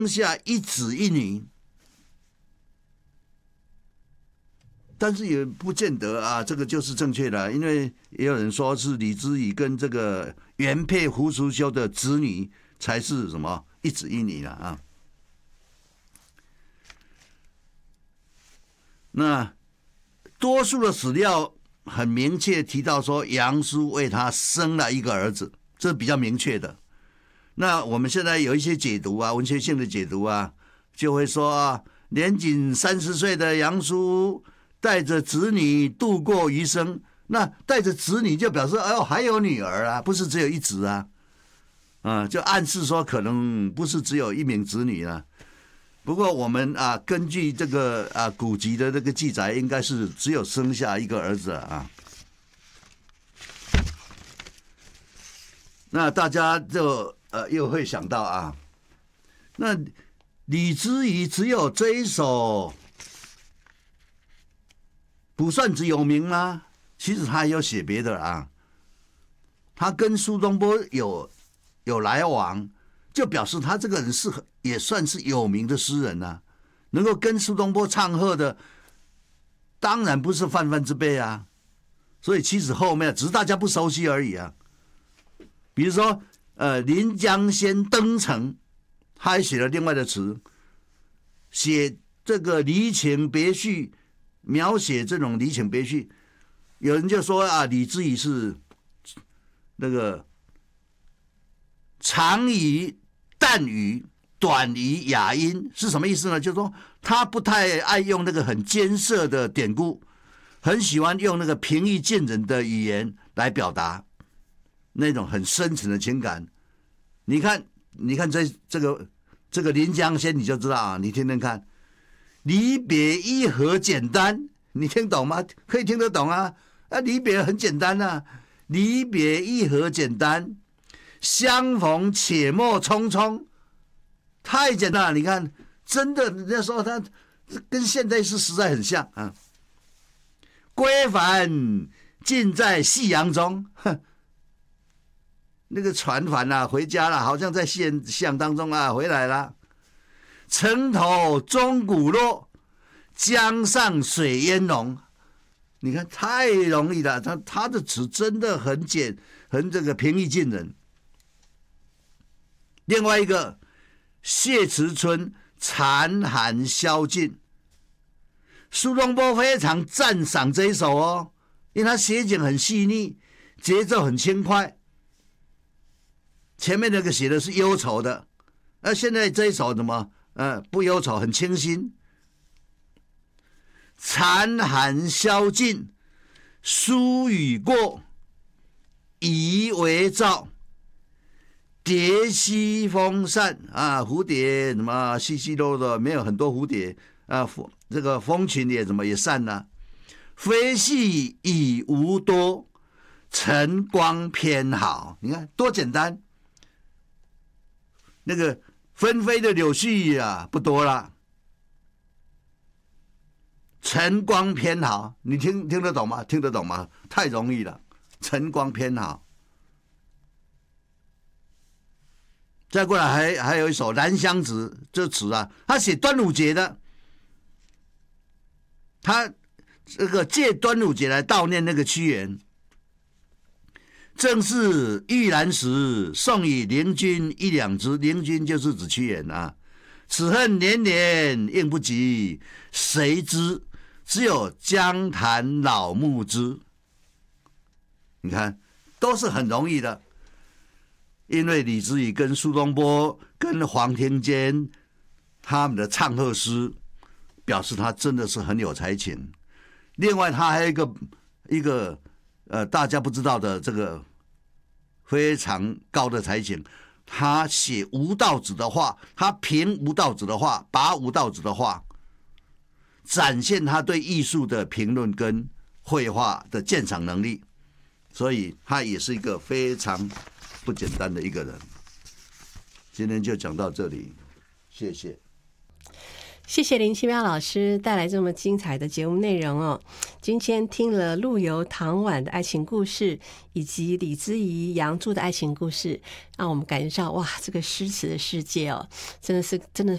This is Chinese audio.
下一子一女，但是也不见得啊，这个就是正确的，因为也有人说是李之仪跟这个原配胡淑修的子女才是什么一子一女了啊。那多数的史料很明确提到说，杨叔为他生了一个儿子，这是比较明确的。那我们现在有一些解读啊，文学性的解读啊，就会说啊，年仅30岁的杨叔带着子女度过余生。那带着子女就表示，哎呦，还有女儿啊，不是只有一子啊，就暗示说可能不是只有一名子女啊。不过我们啊，根据这个古籍的这个记载，应该是只有生下一个儿子啊。那大家就又会想到啊，那李之仪只有这一首卜算子有名吗？其实他还有写别的啊。他跟苏东坡有来往，就表示他这个人也算是有名的诗人啊。能够跟苏东坡唱和的，当然不是泛泛之辈啊。所以其实后面只是大家不熟悉而已啊。比如说临江仙登城，他还写了另外的词，写这个离情别绪，描写这种离情别绪。有人就说啊，李之仪是那个长于淡语，短于雅音，是什么意思呢？就是说他不太爱用那个很艰涩的典故，很喜欢用那个平易近人的语言来表达那种很深沉的情感。你看这个临江仙，你就知道啊，你听听看，离别意何简单，你听懂吗？可以听得懂啊。离别很简单啊，离别意何简单，相逢且莫匆匆，太简单了。你看，真的那时候他跟现代诗实在很像啊。归帆尽在夕阳中，那个船帆啊，回家了，好像在夕阳当中啊，回来了。城头钟鼓落，江上水烟浓。你看太容易了，他的词真的很这个平易近人。另外一个谢池春残寒宵禁，苏东坡非常赞赏这一首哦，因为他写景很细腻，节奏很轻快。前面那个写的是忧愁的，现在这一首怎么不忧愁，很清新。残寒宵尽，疏雨过，疑为照。蝶西风散啊，蝴蝶什么稀稀落落，没有很多蝴蝶啊，这个蜂群也怎么也散了。飞絮已无多，晨光偏好。你看多简单，那个纷飞的柳絮啊不多了。晨光偏好，你听得懂吗？听得懂吗？太容易了。晨光偏好，再过来还有一首《兰香子》这词啊，他写端午节的，他这个借端午节来悼念那个屈原。正是玉兰时，送与邻君一两枝。邻君就是指屈原啊。此恨年年应不及，谁知只有江潭老木枝。你看，都是很容易的，因为李之仪跟苏东坡、跟黄庭坚他们的唱和诗，表示他真的是很有才情。另外，他还有一个大家不知道的这个非常高的才情。他写吴道子的话，他评吴道子的话，拔吴道子的话，展现他对艺术的评论跟绘画的鉴赏能力，所以他也是一个非常不简单的一个人。今天就讲到这里，谢谢。 谢谢林清标老师带来这么精彩的节目内容哦。今天听了陆游、唐婉的爱情故事，以及李之仪、杨柱的爱情故事，让我们感觉到哇，这个诗词的世界哦，真的